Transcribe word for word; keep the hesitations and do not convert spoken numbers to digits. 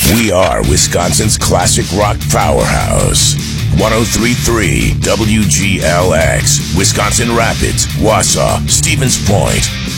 We are Wisconsin's classic rock powerhouse. one oh three point three W G L X, Wisconsin Rapids, Wausau, Stevens Point.